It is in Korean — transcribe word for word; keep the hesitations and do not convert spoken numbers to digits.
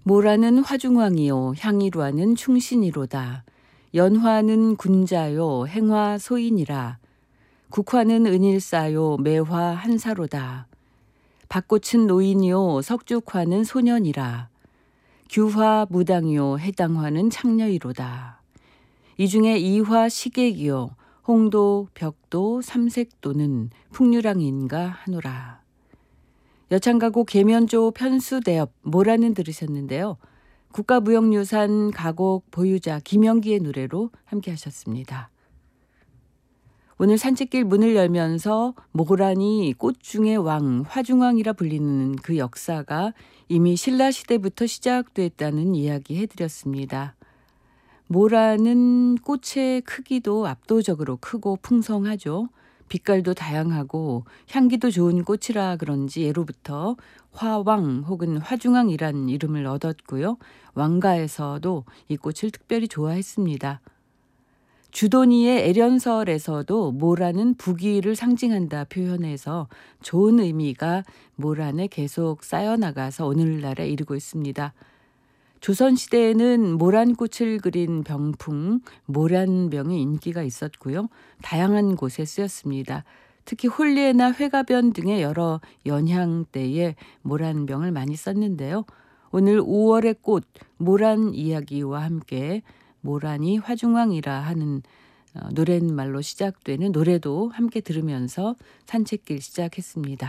모라는 화중왕이요 향이루하는 충신이로다. 연화는 군자요 행화 소인이라. 국화는 은일사요 매화 한사로다. 밭꽃은 노인이요 석죽화는 소년이라. 규화 무당이요 해당화는 창녀이로다. 이 중에 이화 시객이요 홍도 벽도 삼색도는 풍류랑인가 하노라. 여창가곡 계면조 편수대업 모라는 들으셨는데요. 국가무형유산 가곡 보유자 김영기의 노래로 함께 하셨습니다. 오늘 산책길 문을 열면서 모란이 꽃 중의 왕, 화중왕이라 불리는 그 역사가 이미 신라시대부터 시작됐다는 이야기 해드렸습니다. 모란은 꽃의 크기도 압도적으로 크고 풍성하죠. 빛깔도 다양하고 향기도 좋은 꽃이라 그런지 예로부터 화왕 혹은 화중왕이란 이름을 얻었고요. 왕가에서도 이 꽃을 특별히 좋아했습니다. 주도니의 애련설에서도 모란은 부귀를 상징한다 표현해서 좋은 의미가 모란에 계속 쌓여나가서 오늘날에 이르고 있습니다. 조선시대에는 모란꽃을 그린 병풍, 모란병이 인기가 있었고요. 다양한 곳에 쓰였습니다. 특히 홀리에나 회가변 등의 여러 연향 때에 모란병을 많이 썼는데요. 오늘 오월의 꽃, 모란 이야기와 함께 모란이 화중왕이라 하는 노랫말로 시작되는 노래도 함께 들으면서 산책길 시작했습니다.